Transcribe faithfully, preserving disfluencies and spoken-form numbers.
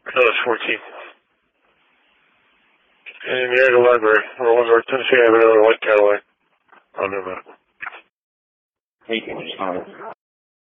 No, it's fourteen. In the area library, or one North Tennessee Avenue, in White Cadillac. On their map. Hey,